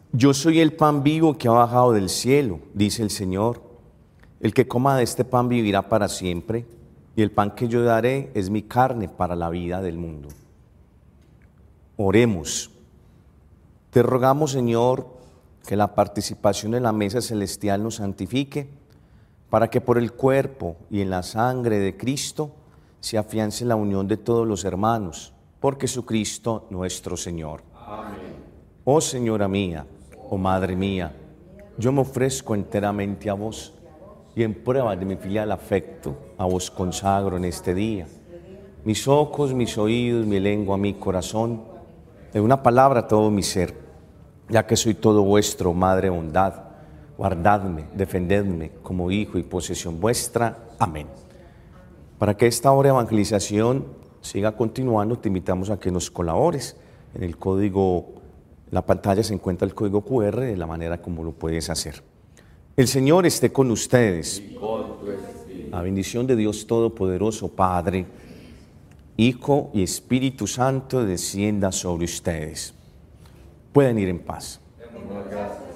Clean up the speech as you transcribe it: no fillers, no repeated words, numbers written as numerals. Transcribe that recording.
Yo soy el pan vivo que ha bajado del cielo, dice el Señor. El que coma de este pan vivirá para siempre, y el pan que yo daré es mi carne para la vida del mundo. Oremos. Te rogamos, Señor, que la participación en la mesa celestial nos santifique, para que por el cuerpo y en la sangre de Cristo se afiance la unión de todos los hermanos, por Jesucristo nuestro Señor. Amén. Oh Señora mía, oh Madre mía, yo me ofrezco enteramente a vos, y en prueba de mi filial afecto, a vos consagro en este día mis ojos, mis oídos, mi lengua, mi corazón, en una palabra todo mi ser, ya que soy todo vuestro, Madre bondad, guardadme, defendedme como hijo y posesión vuestra. Amén. Para que esta hora de evangelización siga continuando, te invitamos a que nos colabores. En el código, en la pantalla se encuentra el código QR de la manera como lo puedes hacer. El Señor esté con ustedes. La bendición de Dios Todopoderoso, Padre, Hijo y Espíritu Santo descienda sobre ustedes. Pueden ir en paz.